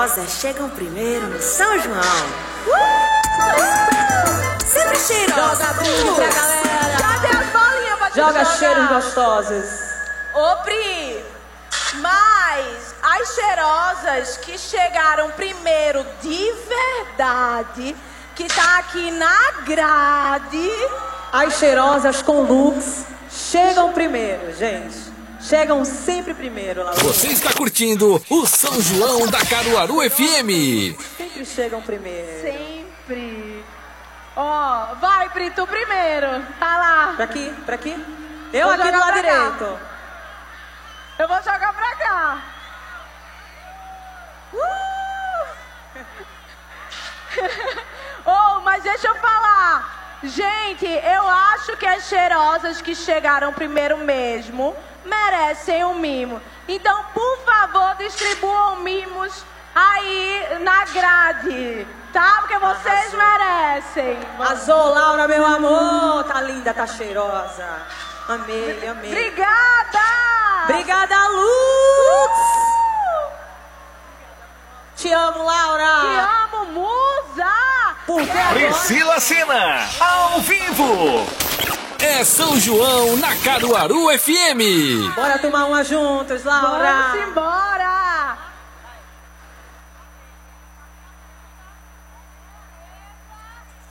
cheirosas chegam primeiro no São João. Sempre cheirosa. Joga tudo pra galera. Cadê as bolinhas pra te Joga jogar? cheiros gostosos. Ô, Pri, mas as cheirosas que chegaram primeiro de verdade, que tá aqui na grade... As cheirosas com looks chegam primeiro, gente. Chegam sempre primeiro, Laura. Você está curtindo o São João da Caruaru FM. Sempre chegam primeiro. Sempre. Ó, vai, Pri, tu primeiro. Tá lá. Pra aqui, pra aqui. Eu Vou aqui do jogar lado pra cá. direito. Eu vou jogar pra cá. Oh, mas deixa eu falar. Gente, eu acho que as cheirosas que chegaram primeiro mesmo merecem um mimo. Então, por favor, distribuam mimos aí na grade, tá? Porque vocês merecem. Arrasou, Laura, meu amor. Tá linda, tá cheirosa. Amei, amei. Obrigada! Obrigada, Lux! Te amo, Laura! Te amo, musa! Porque agora... Priscila Sena, ao vivo. É São João na Caruaru FM. Bora tomar uma juntos, Laura! Vamos embora!